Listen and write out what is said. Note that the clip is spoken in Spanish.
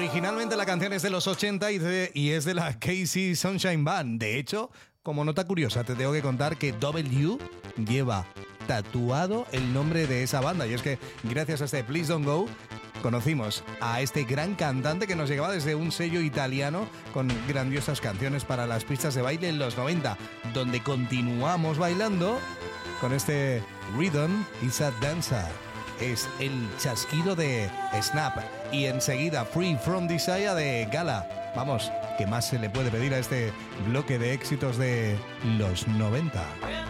Originalmente la canción es de los 80 y es de la Casey Sunshine Band. De hecho, como nota curiosa, te tengo que contar que W lleva tatuado el nombre de esa banda. Y es que gracias a este Please Don't Go conocimos a este gran cantante que nos llegaba desde un sello italiano con grandiosas canciones para las pistas de baile en los 90, donde continuamos bailando con este Rhythm is a Dancer. Es el chasquido de Snap y enseguida Free From Desire de Gala. Vamos, ¿qué más se le puede pedir a este bloque de éxitos de los 90?